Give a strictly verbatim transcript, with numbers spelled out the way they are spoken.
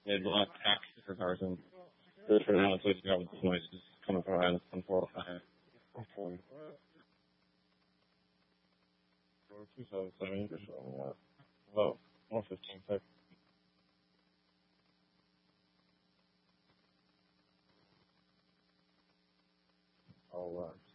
They block tax for cars and just for now, so you got this noise just coming from around on four oh five. Okay. two seven seven, you're showing up. About one fifteen sec. All right.